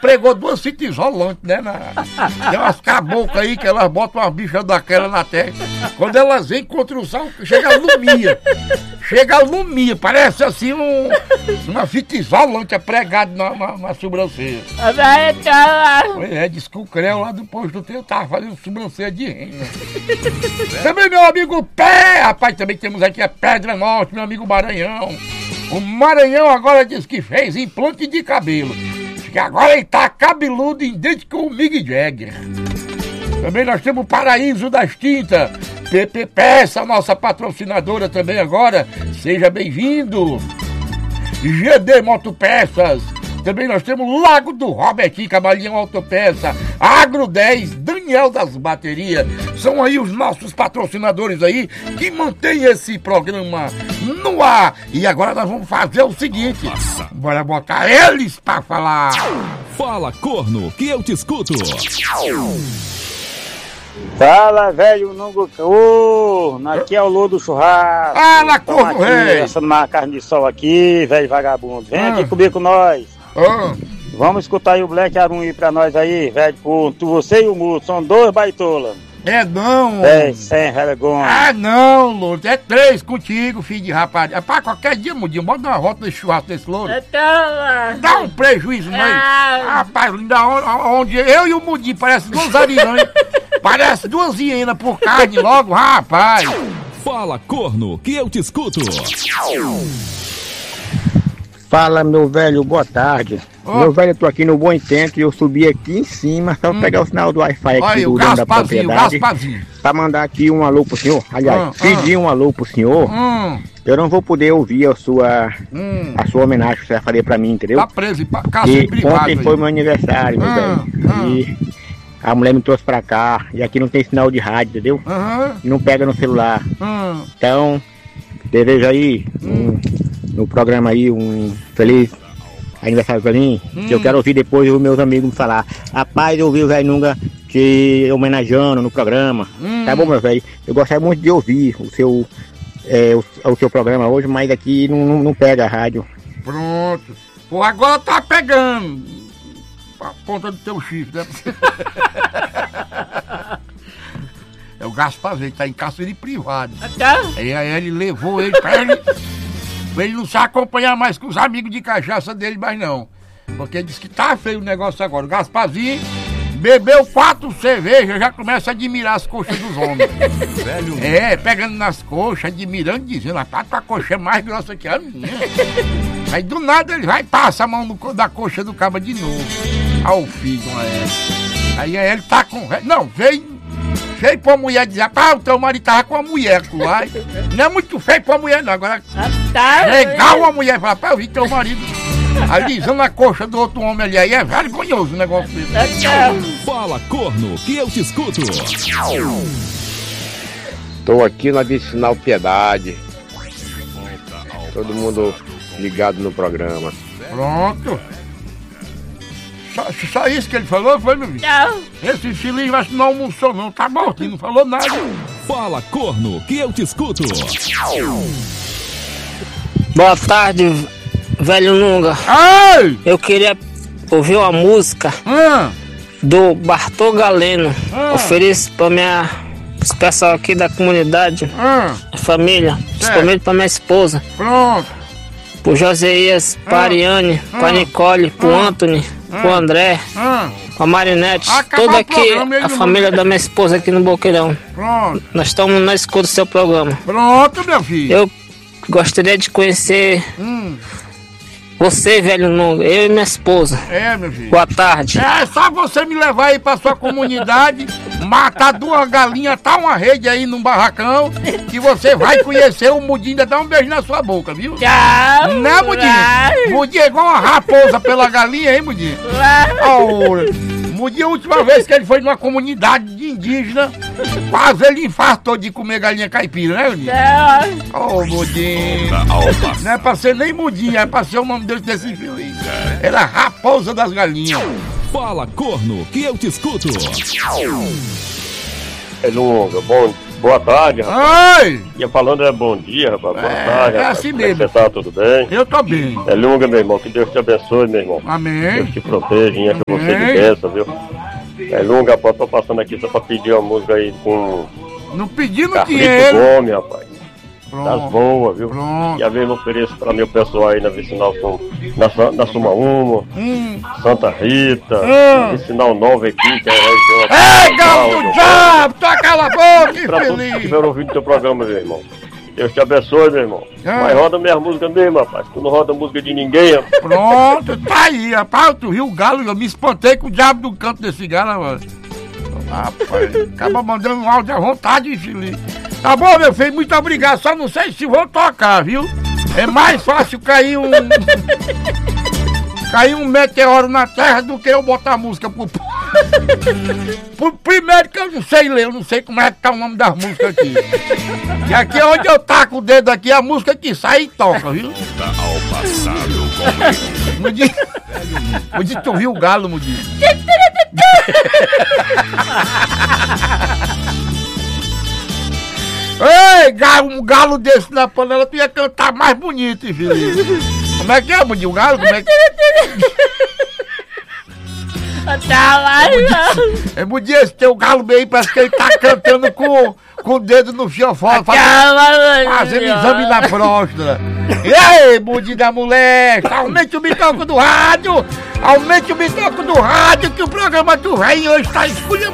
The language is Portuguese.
pregou 2 fitas isolantes, né? Tem umas caboclas aí que elas botam uma bicha daquela na terra. Quando elas vêm contra o sol, chega a lumia. Parece assim uma fita isolante pregada na sobrancelha. Pois é, diz que o Creu lá do posto do teu tava fazendo sobrancelha de rena. Também meu amigo Pé, rapaz, também temos aqui a Pedra Norte, meu amigo Maranhão. O Maranhão agora diz que fez implante de cabelo. Que agora ele tá cabeludo idêntico com o Mick Jagger. Também nós temos o Paraíso das Tintas. PP Peça, nossa patrocinadora também agora. Seja bem-vindo. GD Motopeças. Também nós temos Lago do Robertinho, Cabalinho Autopeça, Agro 10, Daniel das Baterias. São aí os nossos patrocinadores aí que mantêm esse programa no ar. E agora nós vamos fazer o seguinte: bora botar eles pra falar. Fala, corno, que eu te escuto. Fala, velho, aqui é o Lô do Churrasco. Fala, corno, rei. Assando uma carne de sol aqui, velho vagabundo. Vem aqui comer com nós. Vamos escutar aí o Black Arum aí pra nós aí, velho. Você e o Muto, são 2 baitolas. É não. Sem vergonha. Ah não, Louro, é 3 contigo, filho de rapaz. Rapaz, qualquer dia, Mudinho, bota uma rota de churrasco desse Louro. Dá um prejuízo, não é? Rapaz, onde eu e o Mudinho parece 2 arirãs. Parece 2 hienas por carne logo, rapaz. Fala, corno, que eu te escuto. Fala, meu velho, boa tarde. Meu velho, eu tô aqui no Bom Intento e eu subi aqui em cima só pra pegar o sinal do Wi-Fi aqui do dono da propriedade pra mandar aqui um alô pro senhor. Aliás, pedir um alô pro senhor. Eu não vou poder ouvir a sua homenagem que você vai fazer pra mim, entendeu? Tá preso em cárcere privado. Ontem foi meu aniversário, meu velho. E a mulher me trouxe pra cá e aqui não tem sinal de rádio, entendeu? Não pega no celular. Então, desejo aí no programa aí um feliz aniversário pra mim, que eu quero ouvir depois os meus amigos me falar. Rapaz, eu ouvi o velho Nunga te homenageando no programa. Tá bom, meu velho? Eu gostaria muito de ouvir o seu programa hoje, mas aqui não pega a rádio. Pronto. Pô, agora tá pegando a ponta do teu chifre, né? É o Gasparzinho, que tá em cárcere privado. Aí ele levou ele pra ele não se acompanhar mais com os amigos de cachaça dele, mais não. Porque ele disse que tá feio o negócio agora. O Gasparzinho bebeu 4 cervejas, já começa a admirar as coxas dos homens. Velho. Pegando nas coxas, admirando, dizendo, rapaz, tua coxa é mais grossa que a minha. Aí do nada ele vai e passa a mão da coxa do cabo de novo. Ao filho, aí ele tá com... Não, veio pra mulher dizer, o teu marido tava com a mulher lá. Não é muito feio pra mulher não, agora legal a mulher, fala, eu vi teu marido alisando a coxa do outro homem ali, aí é vergonhoso o negócio desse. Fala, corno, que eu te escuto. Tô aqui na Vicinal Piedade. Todo mundo ligado no programa. Pronto. Só isso que ele falou, foi, meu filho? Não. Esse infeliz acho que não almoçou não, tá morto, não falou nada. Fala, corno, que eu te escuto. Boa tarde, velho Nunga. Ai! Eu queria ouvir uma música do Bartô Galeno. Ofereço pra os pessoal aqui da comunidade, a família, principalmente pra minha esposa. Pronto. Pro Joseias, pra Ariane, pra Nicole, pro Anthony, pro André, pra Marinete, toda aqui a família da minha esposa aqui no Boqueirão. Pronto. Nós estamos na escuta do seu programa. Pronto, meu filho. Eu gostaria de conhecer você, velho Nunga, eu e minha esposa. Meu filho. Boa tarde. É só você me levar aí pra sua comunidade, matar 2 galinhas, tá uma rede aí num barracão, que você vai conhecer o Mudinho, ainda dá um beijo na sua boca, viu? Tchau. Né, Mudinho? Mudinho é igual uma raposa pela galinha, hein, Mudinho? Mudinho, a última vez que ele foi numa comunidade de indígena, quase ele infartou de comer galinha caipira, né, Mudinho? Mudinho. Não é pra ser nem Mudinho, é pra ser o nome desse infeliz. Era Raposa das Galinhas. Fala, corno, que eu te escuto. Nunga, boa tarde, rapaz. Oi! Ia falando bom dia, rapaz. Boa tarde, rapaz. assim mesmo. Você tá tudo bem? Eu tô bem. É Lunga, meu irmão. Que Deus te abençoe, meu irmão. Amém. Deus te proteja, enche você de bênção, viu? É Lunga, rapaz. Tô passando aqui só pra pedir uma música aí com... Não pedindo Carlito dinheiro. Gomes, rapaz. Pronto. Das boas, viu? Pronto. E a vez eu ofereço pra meu pessoal aí na Vicinal na Sumaúma, Santa Rita, Vicinal Nova aqui, que é a região. Ei, galo do diabo! Toca a boca, Pra todos que infeliz! estiveram ouvindo teu programa, meu irmão. Deus te abençoe, meu irmão. Mas roda minhas músicas mesmo, rapaz. Tu não roda música de ninguém, rapaz. Pronto, tá aí, rapaz. Tu viu o galo? Eu me espantei com o diabo do canto desse galo, mano. Rapaz, acaba mandando um áudio à vontade, infeliz. Tá bom, meu filho, muito obrigado. Só não sei se vou tocar, viu? É mais fácil cair um meteoro na terra do que eu botar música pro primeiro que eu não sei ler, eu não sei como é que tá o nome das músicas aqui. E aqui é onde eu taco o dedo aqui, a música que sai e toca, viu? Ao passado com ele. Mudi, tu viu o galo, Mudi? Ei, um galo desse na panela, tu ia cantar mais bonito, filho. Como é que é, Mudi? O galo, como é que... É Mudi, esse teu galo bem, parece que ele tá cantando com o dedo no fiofó, fazendo exame na próstata. E aí, Mudi da moleque, aumente o bitoco do rádio, que o programa do velho hoje tá escolhendo.